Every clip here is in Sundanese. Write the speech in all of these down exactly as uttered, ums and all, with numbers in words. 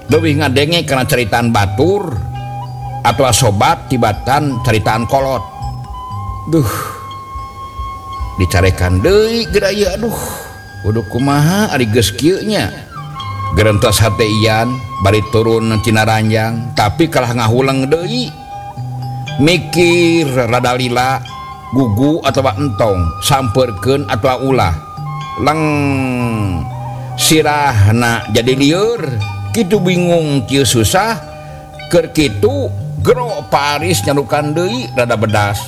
leuwih ngadenge karena ceritaan batur atau sobat tibatan ceritaan kolot. Duh, dicarekan deui geraya. Aduh, kudu kumaha ari geus kieu nya. Gerentos hate Ian bari turun cina ranjang tapi kalah ngahuleng deui. Mikir rada lila gugu atau entong sampeurkeun atau ulah leng sirahna jadi lieur kitu bingung kieu susah keur kitu gero Paris nyalukan deui rada bedas.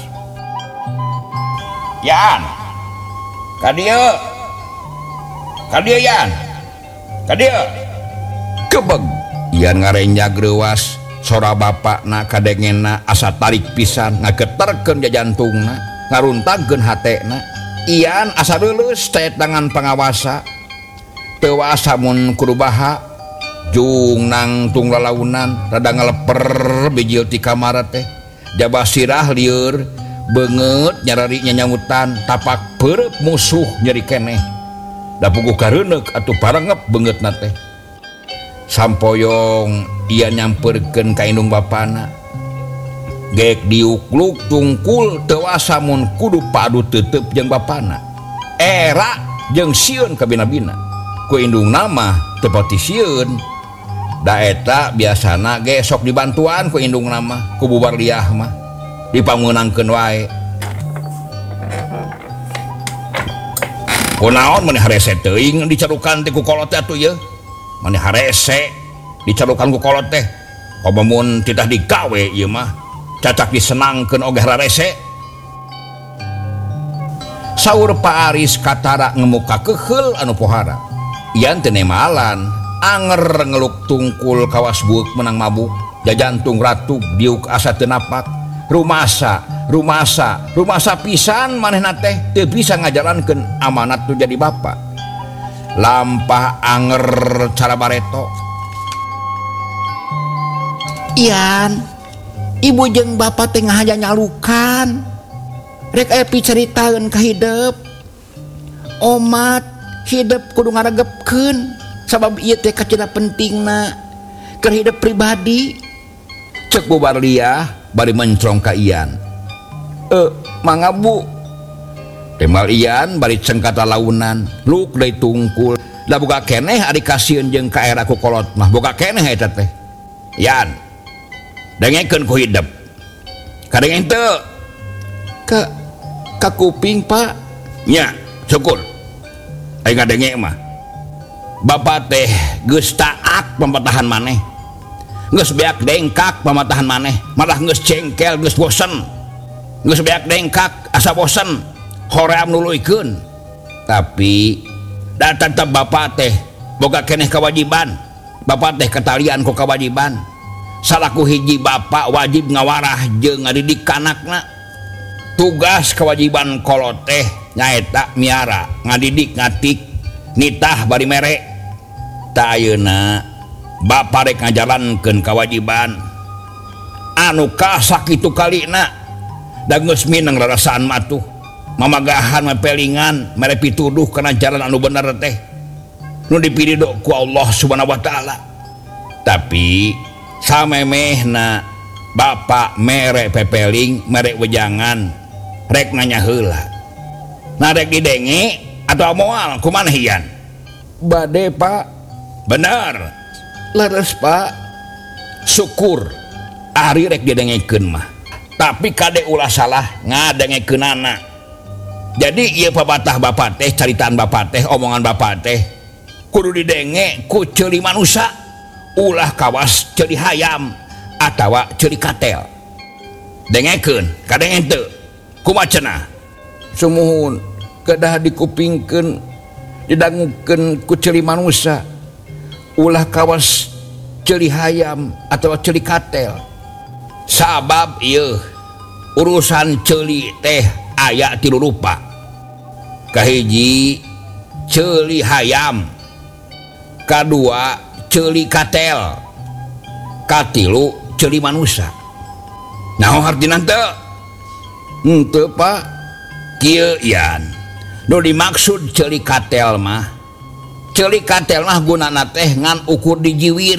Yan ka dieu ka dieu Yan ka dieu kebeg Yan ngarenjag reuas sora bapakna kadengena asa tarik pisan ngageterkeun jantungna ngaruntagkeun hatena. Ian asa leuleus teh tangan pangawasa teu asa mun kudu baha jung nang tung lalaunan rada ngaleper bijil ti kamar teh jabah sirah lieur beungeut nyararinya nyamutan tapak peureup musuh nyeri keneh da puguh kareuneuh atuh parangep beungeutna teh sampoyong Ian nyampeurkeun ka indung bapana gek diukluk tungkul teu asa mun kudu padu teuteup jeung bapana era jeung sieun ka bina-bina ku indungna mah teu pati sieun da eta biasana ge sok dibantuan ku indungna mah ku bubar liah mah dipameunangkeun wae. Kunaon maneh harese teuing dicarukan teh ku kolot teh atuh yeuh maneh harese dicarukan ku kolot teh komo mun titah digawe ieu mah cacak disenangkeun oge rarese. Saur Pak Aris katara ngemuka keheul anu pohara. Ian teu nemalan anger ngeluk tungkul kawas buuk menang mabuk jajantung ratu diuk asa teu napak rumasa rumasa rumasa pisan manehna teh teu bisa ngajalankeun amanat tu jadi bapa. Lampah anger cara bareto. Ian, ibu jeung bapak teh ngahaja nyalukan rek aya picaritaeun ka hideep omat hideep kudu ngaregepkeun sabab ieu teh kacina pentingna keur hidup pribadi Cek bubar liah bari mencrong ka Ian. Eh mangga bu temal Ian bari cengkata launan luk deui tungkul da boga keneh ari kasieun jeung ka era ku kolot mah boga keneh eta teh. Ian dengekeun ku hideep kadengeng teu ka ka kuping Pak nya syukur aya ngadenge mah bapak teh geus taat pamatahan maneh geus beak dengkak pamatahan maneh malah geus cengkel geus bosen geus beak dengkak asa bosen hoream nuluykeun tapi da tetep bapak teh boga keneh kewajiban bapak teh katalian ku kewajiban salaku hiji bapak wajib ngawarah jeung ngadidik anakna. Tugas kewajiban kolot teh nyaeta miara ngadidik ngatik nitah bari mere. Ta ayeuna bapa rek ngajalankeun kewajiban anu kasakitu kalina da geus mineng rarasaan matuh mamagahan mapelingan mere pituduh kana jalan anu bener teh nu dipirido ku Allah Subhanahu wa taala. Tapi samemehna bapak mere pepeling mere wejangan rek nanya heula nah rek didenge atau moal kumaneh Ian bade Pak bener leres Pak syukur ari rek didengekeun mah tapi kade ulah salah ngadengekeunana. Jadi ieu pabatah bapak teh caritaan bapak teh omongan bapak teh kudu didenge ku ceuli manusia ulah kawas ceuli hayam atawa ceuli katel dengekeun kadenge teu kumaha cenah sumuhun kedah dikupingkeun didangukeun ku ceuli manusia ulah kawas ceuli hayam atawa ceuli katel sabab ieu urusan ceuli teh aya tilu rupa kahiji ceuli hayam kadua ceuli katel katilu ceuli manusia. Naon artina teu henteu Pak kieu Ian nu dimaksud ceuli katel mah ceuli katel mah gunana teh ngan ukur dijiwir